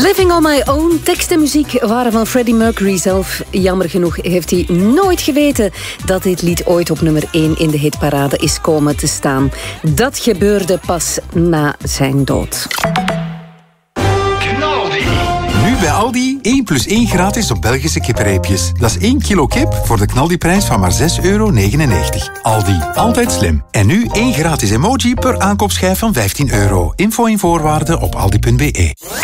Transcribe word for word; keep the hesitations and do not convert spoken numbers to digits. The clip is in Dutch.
Living on my own, tekst en muziek waren van Freddie Mercury zelf. Jammer genoeg heeft hij nooit geweten dat dit lied ooit op nummer één in de hitparade is komen te staan. Dat gebeurde pas na zijn dood. Nu bij Aldi één plus één gratis op Belgische kippenreepjes. Dat is één kilo kip voor de knaldiprijs van maar zes euro negenennegentig. Aldi, altijd slim. En nu één gratis emoji per aankoopschijf van vijftien euro. Info en voorwaarden op aldi punt be.